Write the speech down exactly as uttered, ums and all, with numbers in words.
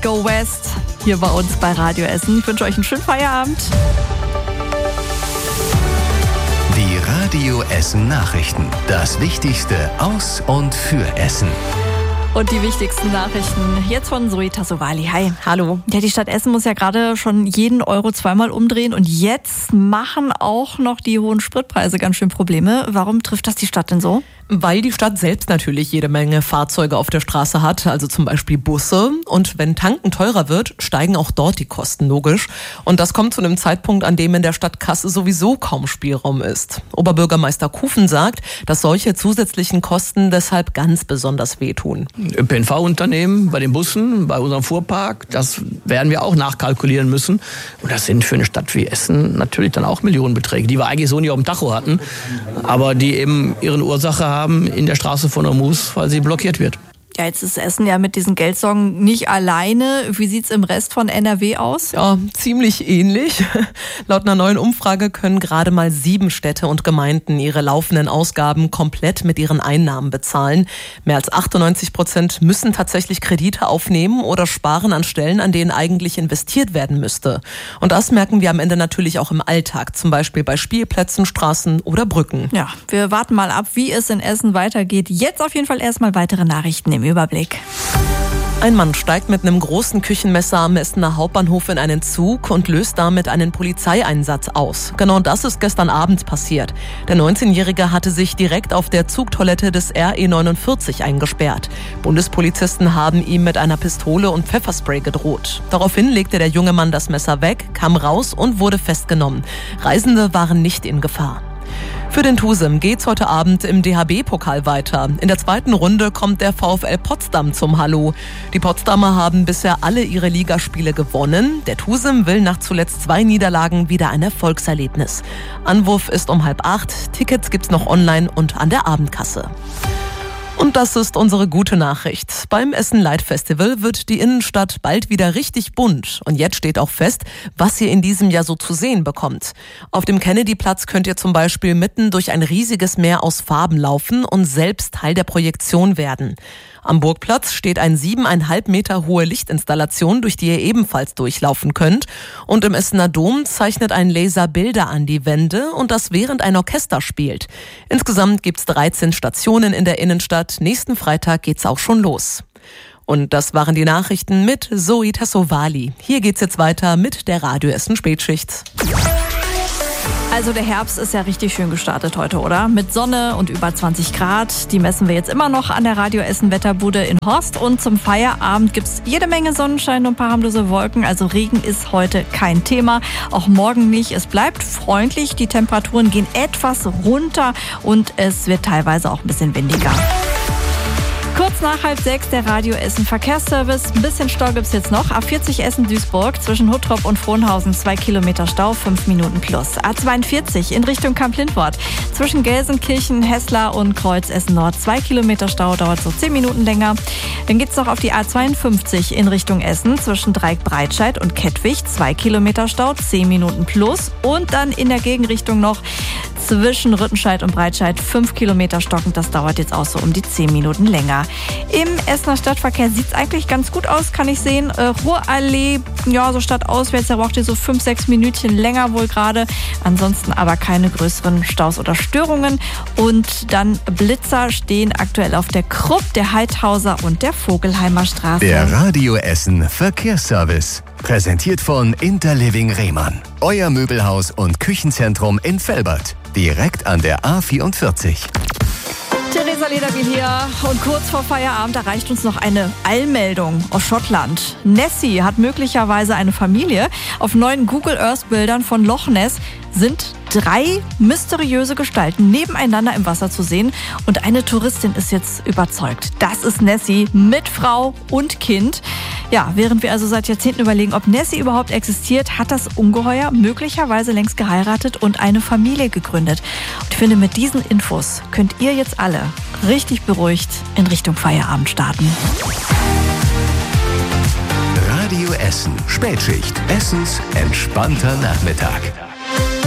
Go West hier bei uns bei Radio Essen. Ich wünsche euch einen schönen Feierabend. Die Radio Essen Nachrichten. Das Wichtigste aus und für Essen. Und die wichtigsten Nachrichten jetzt von Zoe Tassovali. Hi. Hallo. Ja, die Stadt Essen muss ja gerade schon jeden Euro zweimal umdrehen und jetzt machen auch noch die hohen Spritpreise ganz schön Probleme. Warum trifft das die Stadt denn so? Weil die Stadt selbst natürlich jede Menge Fahrzeuge auf der Straße hat, also zum Beispiel Busse. Und wenn Tanken teurer wird, steigen auch dort die Kosten, logisch. Und das kommt zu einem Zeitpunkt, an dem in der Stadtkasse sowieso kaum Spielraum ist. Oberbürgermeister Kufen sagt, dass solche zusätzlichen Kosten deshalb ganz besonders wehtun. Ö P N V-Unternehmen, bei den Bussen, bei unserem Fuhrpark, das werden wir auch nachkalkulieren müssen. Und das sind für eine Stadt wie Essen natürlich dann auch Millionenbeträge, die wir eigentlich so nicht auf dem Tacho hatten, aber die eben ihren Ursache haben in der Straße von Ormus, weil sie blockiert wird. Ja, jetzt ist Essen ja mit diesen Geldsorgen nicht alleine. Wie sieht's im Rest von N R W aus? Ja, ziemlich ähnlich. Laut einer neuen Umfrage können gerade mal sieben Städte und Gemeinden ihre laufenden Ausgaben komplett mit ihren Einnahmen bezahlen. Mehr als achtundneunzig Prozent müssen tatsächlich Kredite aufnehmen oder sparen an Stellen, an denen eigentlich investiert werden müsste. Und das merken wir am Ende natürlich auch im Alltag, zum Beispiel bei Spielplätzen, Straßen oder Brücken. Ja, wir warten mal ab, wie es in Essen weitergeht. Jetzt auf jeden Fall erstmal weitere Nachrichten im Überblick. Ein Mann steigt mit einem großen Küchenmesser am Essener Hauptbahnhof in einen Zug und löst damit einen Polizeieinsatz aus. Genau das ist gestern Abend passiert. Der neunzehnjährige hatte sich direkt auf der Zugtoilette des R E neunundvierzig eingesperrt. Bundespolizisten haben ihm mit einer Pistole und Pfefferspray gedroht. Daraufhin legte der junge Mann das Messer weg, kam raus und wurde festgenommen. Reisende waren nicht in Gefahr. Für den TuSem geht's heute Abend im D H B-Pokal weiter. In der zweiten Runde kommt der VfL Potsdam zum Hallo. Die Potsdamer haben bisher alle ihre Ligaspiele gewonnen. Der TuSem will nach zuletzt zwei Niederlagen wieder ein Erfolgserlebnis. Anwurf ist um halb acht. Tickets gibt's noch online und an der Abendkasse. Und das ist unsere gute Nachricht. Beim Essen Light Festival wird die Innenstadt bald wieder richtig bunt. Und jetzt steht auch fest, was ihr in diesem Jahr so zu sehen bekommt. Auf dem Kennedy-Platz könnt ihr zum Beispiel mitten durch ein riesiges Meer aus Farben laufen und selbst Teil der Projektion werden. Am Burgplatz steht ein siebeneinhalb Meter hohe Lichtinstallation, durch die ihr ebenfalls durchlaufen könnt. Und im Essener Dom zeichnet ein Laser Bilder an die Wände und das während ein Orchester spielt. Insgesamt gibt's dreizehn Stationen in der Innenstadt. Nächsten Freitag geht's auch schon los. Und das waren die Nachrichten mit Zoe Tassovali. Hier geht's jetzt weiter mit der Radio Essen Spätschicht. Also der Herbst ist ja richtig schön gestartet heute, oder? Mit Sonne und über zwanzig Grad. Die messen wir jetzt immer noch an der Radio Essen Wetterbude in Horst. Und zum Feierabend gibt's jede Menge Sonnenschein und ein paar harmlose Wolken. Also Regen ist heute kein Thema. Auch morgen nicht. Es bleibt freundlich. Die Temperaturen gehen etwas runter und es wird teilweise auch ein bisschen windiger. Kurz nach halb sechs der Radio Essen Verkehrsservice. Ein bisschen Stau gibt's jetzt noch. A vierzig Essen-Duisburg zwischen Huttrop und Frohnhausen zwei Kilometer Stau, fünf Minuten plus. A zweiundvierzig in Richtung Kamp-Lindwort zwischen Gelsenkirchen, Hesslar und Kreuz Essen-Nord zwei Kilometer Stau, dauert so zehn Minuten länger. Dann geht's noch auf die A zweiundfünfzig in Richtung Essen zwischen Dreieck-Breitscheid und Kettwig zwei Kilometer Stau, zehn Minuten plus. Und dann in der Gegenrichtung noch zwischen Rüttenscheid und Breitscheid fünf Kilometer stockend. Das dauert jetzt auch so um die zehn Minuten länger. Im Essener Stadtverkehr sieht es eigentlich ganz gut aus, kann ich sehen. Äh, Ruhrallee, ja, so stadtauswärts, da braucht ihr so fünf, sechs Minütchen länger wohl gerade. Ansonsten aber keine größeren Staus oder Störungen. Und dann Blitzer stehen aktuell auf der Krupp, der Heidhauser und der Vogelheimer Straße. Der Radio Essen Verkehrsservice. Präsentiert von Interliving Rehmann. Euer Möbelhaus und Küchenzentrum in Velbert. Direkt an der A vierundvierzig. Theresa Lederbiel hier und kurz vor Feierabend erreicht uns noch eine Eilmeldung aus Schottland. Nessie hat möglicherweise eine Familie. Auf neuen Google Earth Bildern von Loch Ness sind drei mysteriöse Gestalten nebeneinander im Wasser zu sehen und eine Touristin ist jetzt überzeugt. Das ist Nessie mit Frau und Kind. Ja, während wir also seit Jahrzehnten überlegen, ob Nessie überhaupt existiert, hat das Ungeheuer möglicherweise längst geheiratet und eine Familie gegründet. Und ich finde, mit diesen Infos könnt ihr jetzt alle richtig beruhigt in Richtung Feierabend starten. Radio Essen Spätschicht. Essens entspannter Nachmittag.